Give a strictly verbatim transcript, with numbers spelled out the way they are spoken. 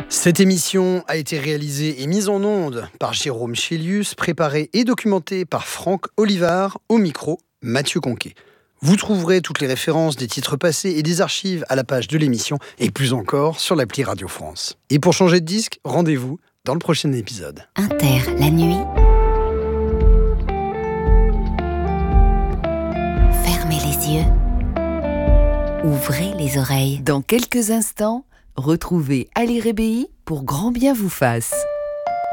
Cette émission a été réalisée et mise en onde par Jérôme Chélius, préparée et documentée par Franck Olivard, au micro Mathieu Conquet. Vous trouverez toutes les références des titres passés et des archives à la page de l'émission et plus encore sur l'appli Radio France. Et pour changer de disque, rendez-vous dans le prochain épisode. Inter, la nuit. Fermez les yeux. Ouvrez les oreilles. Dans quelques instants, retrouvez Ali Rebéi pour Grand bien vous fasse.